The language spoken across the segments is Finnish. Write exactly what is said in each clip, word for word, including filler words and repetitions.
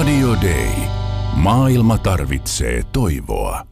Radio Day. Maailma tarvitsee toivoa.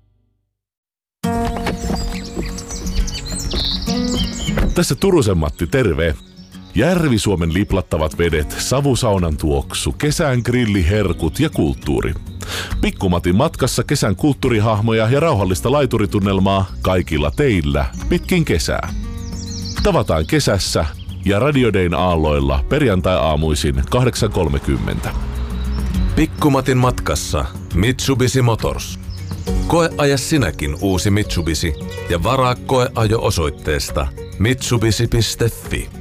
Tässä Turusen Matti, terve. Järvi-Suomen liplattavat vedet, savusaunan tuoksu, kesän grilliherkut ja kulttuuri. Pikkumatin matkassa kesän kulttuurihahmoja ja rauhallista laituritunnelmaa kaikilla teillä pitkin kesää. Tavataan kesässä ja Radio Dayn aalloilla perjantai-aamuisin kahdeksan kolmekymmentä. Pikkumatin matkassa Mitsubishi Motors. Koeaja sinäkin uusi Mitsubishi ja varaa koeajo osoitteesta mitsubishi piste fi.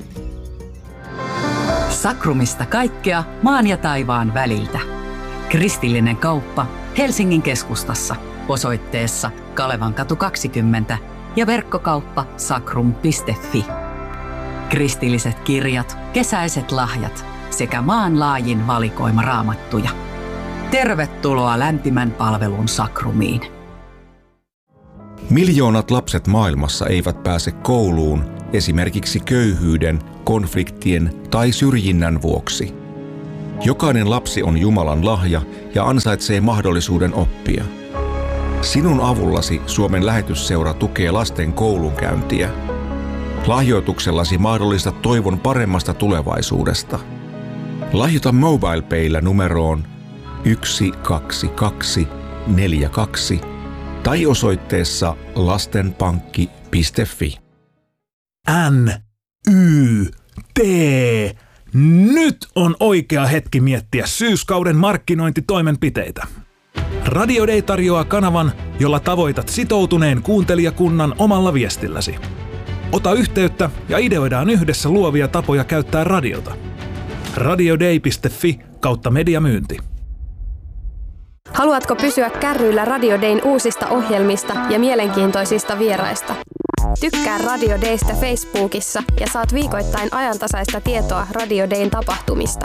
Sakrumista kaikkea maan ja taivaan väliltä. Kristillinen kauppa Helsingin keskustassa osoitteessa Kalevankatu kaksikymmentä ja verkkokauppa sakrum piste fi. Kristilliset kirjat, kesäiset lahjat sekä maanlaajin valikoima raamattuja. Tervetuloa lämpimän palvelun Sakrumiin. Miljoonat lapset maailmassa eivät pääse kouluun esimerkiksi köyhyyden, konfliktien tai syrjinnän vuoksi. Jokainen lapsi on Jumalan lahja ja ansaitsee mahdollisuuden oppia. Sinun avullasi Suomen lähetysseura tukee lasten koulunkäyntiä. Lahjoituksellasi mahdollistat toivon paremmasta tulevaisuudesta. Lahjoita MobilePayllä numeroon yksi kaksi kaksi neljä kaksi tai osoitteessa lastenpankki piste fi. N, Y, T. Nyt on oikea hetki miettiä syyskauden markkinointitoimenpiteitä. Radio Day tarjoaa kanavan, jolla tavoitat sitoutuneen kuuntelijakunnan omalla viestilläsi. Ota yhteyttä ja ideoidaan yhdessä luovia tapoja käyttää radiota. radioday piste fi kautta mediamyynti. Haluatko pysyä kärryillä Radio Dayn uusista ohjelmista ja mielenkiintoisista vieraista? Tykkää Radio Daystä Facebookissa ja saat viikoittain ajantasaista tietoa Radio Dayn tapahtumista.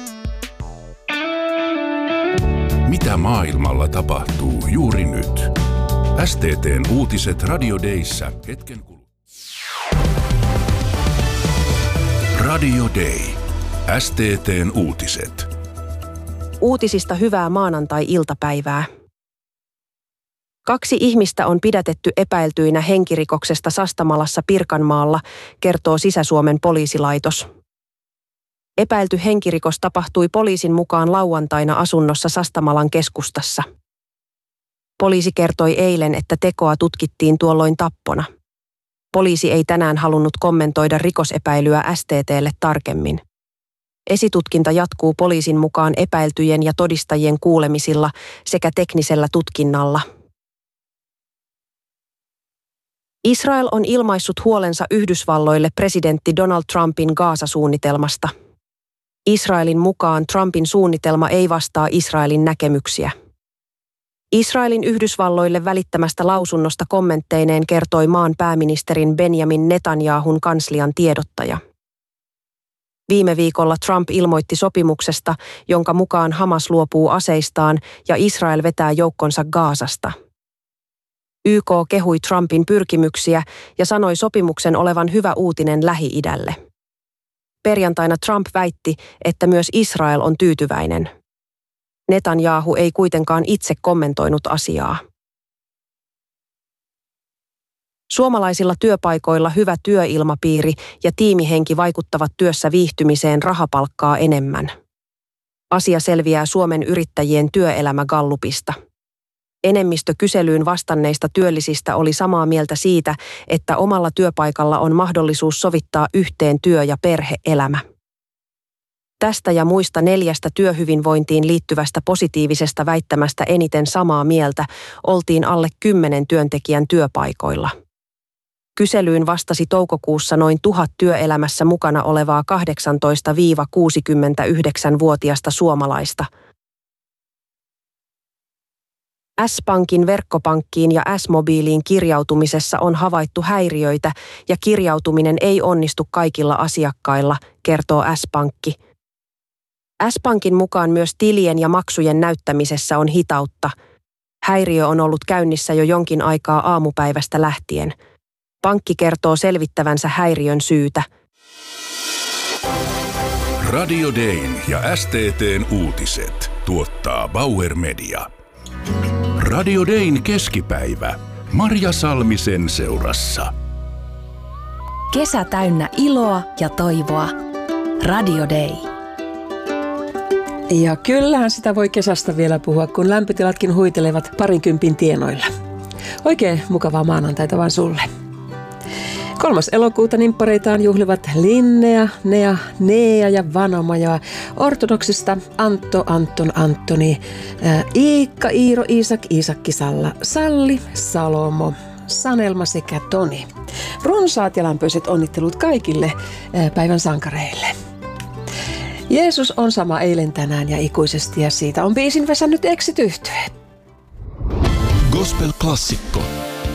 Mitä maailmalla tapahtuu juuri nyt? S T T:n uutiset Radio Dayssä hetken kuluttua. Radio Day. S T T:n uutiset. Uutisista hyvää maanantai-iltapäivää. Kaksi ihmistä on pidätetty epäiltyinä henkirikoksesta Sastamalassa Pirkanmaalla, kertoo Sisä-Suomen poliisilaitos. Epäilty henkirikos tapahtui poliisin mukaan lauantaina asunnossa Sastamalan keskustassa. Poliisi kertoi eilen, että tekoa tutkittiin tuolloin tappona. Poliisi ei tänään halunnut kommentoida rikosepäilyä S T T:lle tarkemmin. Esitutkinta jatkuu poliisin mukaan epäiltyjen ja todistajien kuulemisilla sekä teknisellä tutkinnalla. Israel on ilmaissut huolensa Yhdysvalloille presidentti Donald Trumpin Gaza-suunnitelmasta. Israelin mukaan Trumpin suunnitelma ei vastaa Israelin näkemyksiä. Israelin Yhdysvalloille välittämästä lausunnosta kommentteineen kertoi maan pääministerin Benjamin Netanyahun kanslian tiedottaja. Viime viikolla Trump ilmoitti sopimuksesta, jonka mukaan Hamas luopuu aseistaan ja Israel vetää joukkonsa Gazasta. Y K kehui Trumpin pyrkimyksiä ja sanoi sopimuksen olevan hyvä uutinen Lähi-idälle. Perjantaina Trump väitti, että myös Israel on tyytyväinen. Netanyahu ei kuitenkaan itse kommentoinut asiaa. Suomalaisilla työpaikoilla hyvä työilmapiiri ja tiimihenki vaikuttavat työssä viihtymiseen rahapalkkaa enemmän. Asia selviää Suomen yrittäjien työelämägallupista. Enemmistö kyselyyn vastanneista työllisistä oli samaa mieltä siitä, että omalla työpaikalla on mahdollisuus sovittaa yhteen työ- ja perhe-elämä. Tästä ja muista neljästä työhyvinvointiin liittyvästä positiivisesta väittämästä eniten samaa mieltä oltiin alle kymmenen työntekijän työpaikoilla. Kyselyyn vastasi toukokuussa noin tuhat työelämässä mukana olevaa kahdeksantoista–kuusikymmentäyhdeksän-vuotiasta suomalaista. S-Pankin verkkopankkiin ja S-mobiiliin kirjautumisessa on havaittu häiriöitä ja kirjautuminen ei onnistu kaikilla asiakkailla, kertoo S-Pankki. S-Pankin mukaan myös tilien ja maksujen näyttämisessä on hitautta. Häiriö on ollut käynnissä jo jonkin aikaa aamupäivästä lähtien. Pankki kertoo selvittävänsä häiriön syytä. Radio Dayn ja S T T:n uutiset tuottaa Bauer Media. Radio Dayn keskipäivä. Marja Salmisen seurassa. Kesä täynnä iloa ja toivoa. Radio Day. Ja kyllähän sitä voi kesästä vielä puhua, kun lämpötilatkin huitelevat parinkympin tienoilla. Oikein mukavaa maanantaita vaan sulle. Kolmas elokuuta nimppareitaan juhlivat Linnea, Nea, Nea ja Vanoma ja ortodoksista Antto, Anton, Antoni, ää, Iikka, Iiro, Iisak, Iisakki, Salla, Salli, Salomo, Sanelma sekä Toni. Runsaat ja lämpöiset onnittelut kaikille ää, päivän sankareille. Jeesus on sama eilen, tänään ja ikuisesti ja siitä on biisin Vesa nyt eksit yhtye. Gospel-klassikko.